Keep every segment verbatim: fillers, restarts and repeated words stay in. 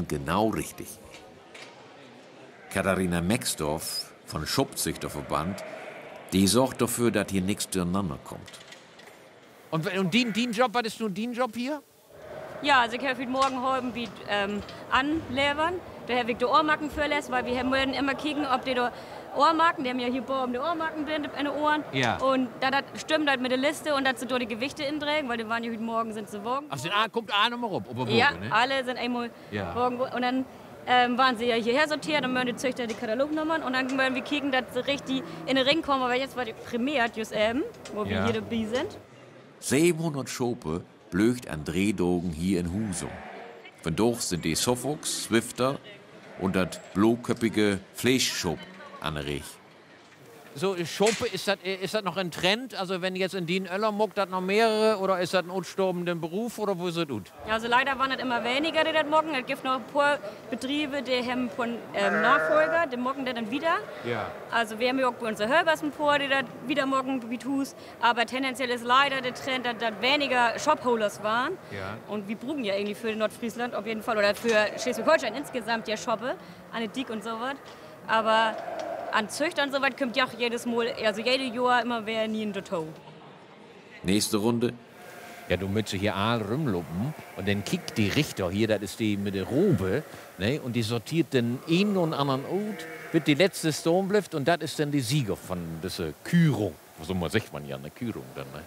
genau richtig. Katharina Mexdorf von Schupfzüchterverband, die sorgt dafür, dass hier nichts durcheinander kommt. Und, und den, den Job, was ist nun dein Job hier? Ja, also ich habe heute Morgen heute wie ähm, anlevern. Da habe ich die Ohrmarken für lässt, weil wir müssen immer kicken, ob die da Ohrmarken, die haben ja hier oben die Ohrmarken drin in den Ohren. Ja. Und da das stimmt halt mit der Liste und dass sie dort die Gewichte indrehen, weil die waren ja heute Morgen sind sie wogen. Ach, sind, ah, kommt A nochmal rum, Oberwogen, Ja, ne? alle sind einmal Ja. wogen. Und dann ähm, waren sie ja hierher sortiert, dann müssen die Züchter die Katalognummern und dann müssen wir kicken, dass sie richtig in den Ring kommen, weil jetzt war die Premiere just eben, wo wir Ja. hier dabei sind. siebenhundert Schope blöcht an Drehdogen hier in Husum. Von dort sind die Suffolks, Swifter und das blauköppige Fleischschop an der Rech. So, Schope, ist das ist das noch ein Trend? Also wenn jetzt in Dien Öller muckt, das noch mehrere oder ist das ein aussterbender Beruf oder wo ist das gut? Also leider waren das immer weniger, die das mocken. Es gibt noch ein paar Betriebe, die haben von ähm, Nachfolger, die mocken das dann wieder. Ja. Also wir haben ja auch bei unseren Hörbers ein paar, die das wieder mocken wie Tus. Aber tendenziell ist leider der Trend, dass das weniger Shopholders waren. Ja. Und wir brauchen ja irgendwie für Nordfriesland auf jeden Fall oder für Schleswig-Holstein insgesamt ja Shoppe, an der Dick und so was. Aber an Züchtern so weit kommt ja auch jedes Mal, also jedes Jahr immer wer nie in der Tau. Nächste Runde. Ja, du müsstest hier all rumluppen und dann kickt die Richter hier, das ist die mit der Robe, ne? Und die sortiert den einen und anderen Ort, wird die letzte Stone bleibt und das ist dann die Sieger von dieser Kürung. So mal sagt man ja, eine Kürung dann, ne?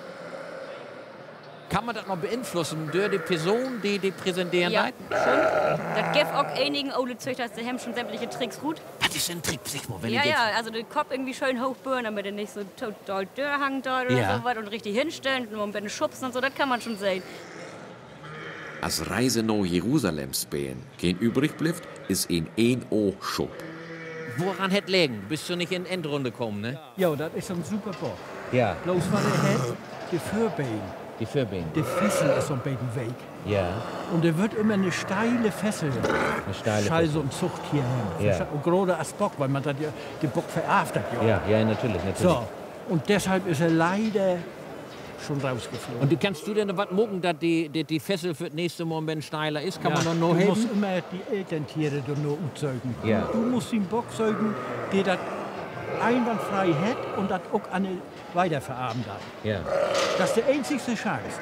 Kann man das noch beeinflussen durch die Person, die die präsentieren? Ja, schon. Das gibt auch einigen Ole Züchter, die haben schon sämtliche Tricks gut. Was ist denn ein Trick, sag mal, wenn Ja, ich jetzt... ja, also den Kopf irgendwie schön hochbühren, damit er nicht so total durchhangt oder Ja. so was und richtig hinstellen und ein bisschen schubsen und so, das kann man schon sehen. Als Reise nach Jerusalem spähen, kein übrig bleibt, ist in ein O Schop. Woran hätt lägen? Bist du nicht in Endrunde gekommen, ne? Ja, das ist ein super Bock. Ja, Bloß was er hat, die Vorbein, die Vorbeine. die Fessel ist so ein bisschen weg. Ja, Und er wird immer eine steile Fessel. eine steile Schall so ein Zucht hier haben. Ja. Und gerade als Bock, weil man das ja, den Bock verarft hat. Ja. Ja, ja, natürlich, natürlich. So. Und deshalb ist er leider schon rausgeflogen. Und du, kannst du denn was mucken, dass die, die, die Fessel für das nächste Mal ein bisschen steiler ist? Kann ja, man dann noch du musst helfen? immer die Elterntiere da nur utzeugen. Ja. Du musst den Bock zeugen, der das einwandfrei hat und das auch an weiterverarbeiten darf. Ja. Das ist die einzigste Chance.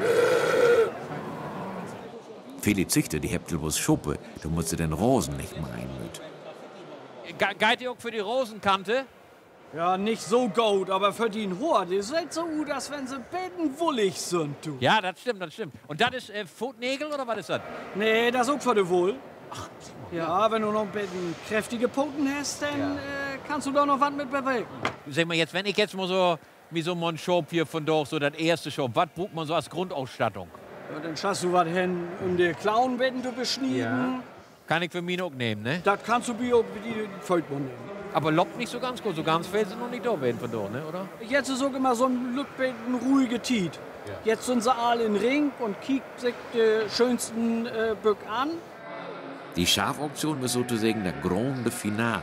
Viele Züchter, die habt bloß Schoppe, da musst du den Rosen nicht meinen mit. Ge Geht ihr auch für die Rosenkante? Ja, nicht so gut, aber für den Hoher, die sind so gut, als wenn sie beten wollig sind, du. Ja, das stimmt, das stimmt. Und das ist äh, Pfotnägel oder was ist das? Nee, das ist auch für die Wohl. Ach, ja, wenn du noch ein bisschen kräftige Pfoten hast, dann Ja. äh, kannst du da noch was mit bewegen. Sag mal jetzt, wenn ich jetzt mal so wie so ein Shop hier von doch, so das erste Shop, was braucht man so als Grundausstattung? Ja, dann schaffst du was hin, um die Clownbetten zu beschneiden. Kann ich für mich auch nehmen, ne? Das kannst du wie die Feldmann nehmen. Aber lockt nicht so ganz gut, so ganz fällt sie noch nicht da werden von doch, ne, oder? Jetzt ist auch immer so ein Lückbetten ruhige Tiet. Jetzt sind sie alle in Ring und kiekt sich die schönsten äh, Böck an. Die Schafauktion ist sozusagen der grande Finale.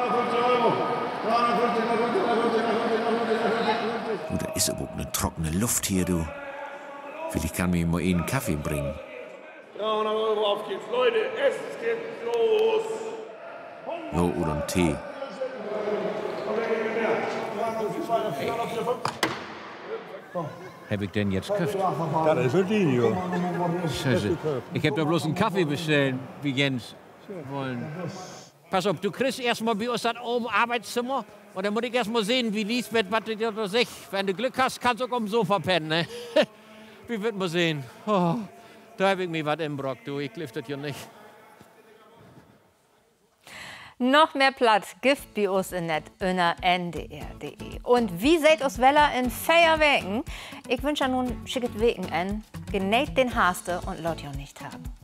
Oh, da ist aber auch eine trockene Luft hier, du. Vielleicht kann mir mal einen Kaffee bringen. dreihundert Euro, auf geht's, Leute, es geht los. Ja, oder einen Tee. Hab ich denn jetzt gekauft? Ja, das ist für die, ja. Scheiße. Ich hab doch bloß einen Kaffee bestellt, wie Jens wollen. Pass auf, du kriegst erstmal bei uns das oben Arbeitszimmer und dann muss ich erstmal sehen, wie Lisbeth, was du dir da sagt. Wenn du Glück hast, kannst du auch am Sofa pennen, ne? Wie wird man sehen? Oh, da hab ich mir was im Brock, du, ich lift das ja nicht. Noch mehr Platz gibt bei uns in net unter N D R punkt de. Und wie seht uns Weller in Feierwegen? Ich wünsche nun schicket Wegen an, genäht den Haste und laut ja nicht haben.